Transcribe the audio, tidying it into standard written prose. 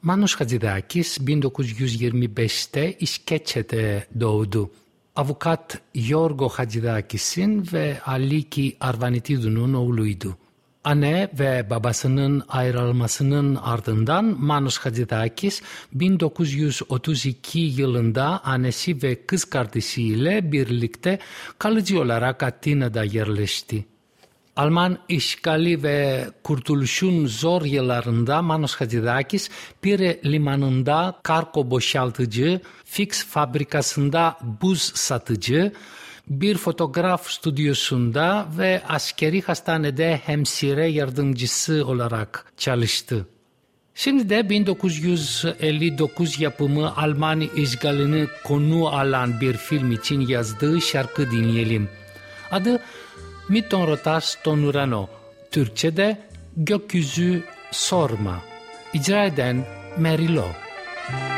Manos Hadzidakis 1925'te İskeçe'de doğdu. Avukat Yorgo Hadzidakis'in ve Aliki Arvanitidou'nun oğluydu. Anne ve babasının ayrılmasının ardından Manos Hadzidakis 1932 yılında annesi ve kız kardeşiyle birlikte kalıcı olarak Atina'da yerleşti. Alman işgali ve kurtuluşun zor yıllarında Manos Hadzidakis Pire limanında kargo boşaltıcı, fix fabrikasında buz satıcı, bir fotoğraf stüdyosunda ve askeri hastanede hemşire yardımcısı olarak çalıştı. Şimdi de 1959 yapımı Alman işgalini konu alan bir film için yazdığı şarkı dinleyelim. Adı Mi ton rotas ton urano, Türkçe'de Gökyüzü Sorma. İcra eden Merilo.